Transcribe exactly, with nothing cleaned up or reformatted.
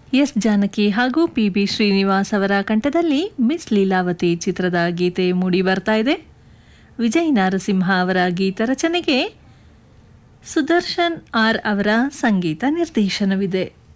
S Janaki ಹಾಗೂ P B Srinivas ಅವರ ಕಂಠದಲ್ಲಿ miss Leelavathi ಚಿತ್ರದ ಗೀತೆ ಮೂಡಿ ಬರ್ತಾ ಇದೆ. ವಿಜಯ್ ನರಸಿಂಹ ಅವರ ಗೀತ ರಚನೆಗೆ ಸುದರ್ಶನ್ ಆರ್ ಅವರ ಸಂಗೀತ ನಿರ್ದೇಶನವಿದೆ.